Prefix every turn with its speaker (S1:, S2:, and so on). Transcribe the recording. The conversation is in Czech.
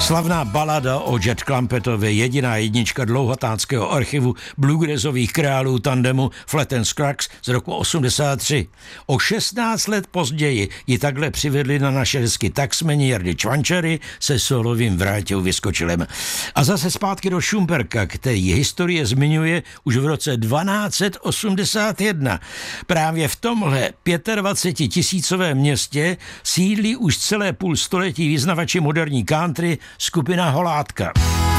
S1: Slavná balada o Jet Clampettově, jediná jednička dlouhatánského archivu bluegrassových králů tandemu Flat and Scruggs z roku 83. O 16 let později ji takhle přivedli na naše desky taxmeni Jardy Čvančary se solovým Vráťou Vyskočilem. A zase zpátky do Šumperka, který historie zmiňuje už v roce 1281. Právě v tomhle 25 000 městě sídlí už celé půl století vyznavači moderní country skupina Holátka.